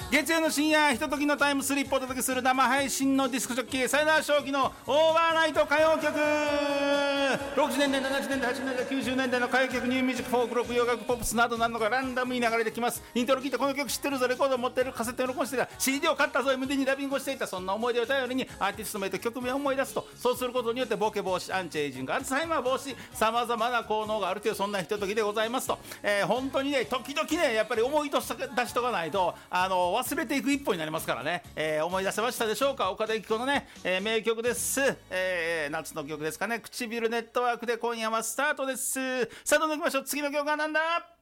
月曜の深夜ひとときのタイムスリップをお届けする生配信のディスクジョッキーサイダー正気のオーバーナイト歌謡曲。60年代70年代80年代90年代の歌謡曲、ニューミュージック、フォークロック、洋楽、ポップスなどなどがランダムに流れてきます。イントロ聞いてこの曲知ってるぞ、レコード持ってる、カセットに録音してた、 CD を買ったぞ、MD にダビングをしていた、そんな思い出を頼りにアーティスト名と曲名を思い出すと、そうすることによってボケ防止、アンチエイジング、アルツハイマー防止、さまざまな効能があるという、そんなひとときでございますと、本当にね、時々ね、やっぱり思い出しとかないと忘れていく一歩になりますからね。思い出せましたでしょうか。岡田由紀子のね、名曲です。夏の曲ですかね。唇ネットワークで今夜はスタートです。さあどんどん行きましょう。次の曲はなんだ。